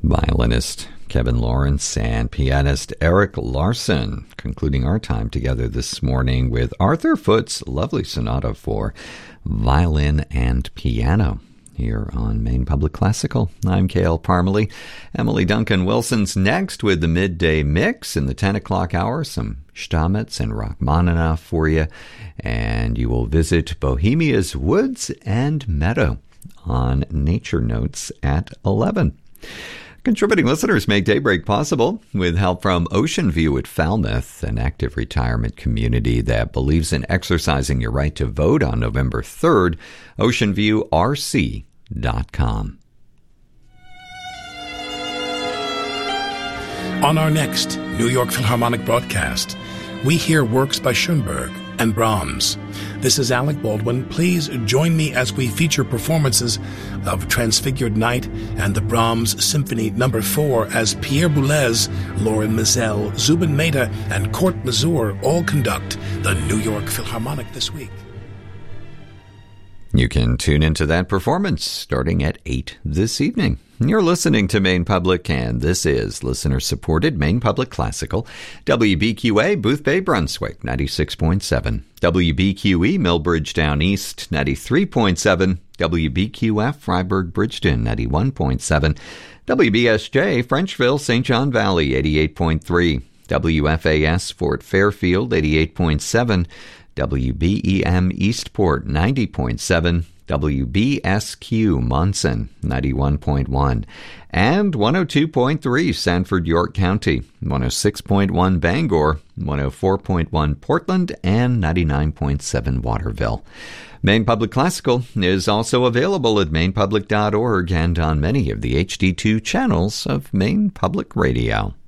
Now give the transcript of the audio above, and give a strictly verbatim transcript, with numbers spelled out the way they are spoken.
Violinist Kevin Lawrence and pianist Eric Larson, concluding our time together this morning with Arthur Foote's lovely sonata for violin and piano here on Maine Public Classical. I'm K L Parmalee. Emily Duncan Wilson's next with the midday mix in the ten o'clock hour. Some Stamitz and Rachmaninoff for you. And you will visit Bohemia's Woods and Meadow on Nature Notes at eleven. Contributing listeners make Daybreak possible with help from Ocean View at Falmouth, an active retirement community that believes in exercising your right to vote on November third. ocean view r c dot com. On our next New York Philharmonic broadcast, we hear works by Schoenberg and Brahms. This is Alec Baldwin. Please join me as we feature performances of Transfigured Night and the Brahms Symphony Number four as Pierre Boulez, Lauren Mizell, Zubin Mehta, and Court Mazur all conduct the New York Philharmonic this week. You can tune into that performance starting at eight this evening. You're listening to Maine Public, and this is listener-supported Maine Public Classical. W B Q A, Booth Bay, Brunswick, ninety-six point seven. W B Q E, Millbridge Down East, ninety-three point seven. W B Q F, Freiburg, Bridgeton, ninety-one point seven. W B S J, Frenchville, Saint John Valley, eighty-eight point three. W F A S, Fort Fairfield, eighty-eight point seven. W B E M, Eastport, ninety point seven. W B S Q, Monson, ninety-one point one, and one oh two point three, Sanford, York County, one oh six point one, Bangor, one oh four point one, Portland, and ninety-nine point seven, Waterville. Maine Public Classical is also available at maine public dot org and on many of the H D two channels of Maine Public Radio.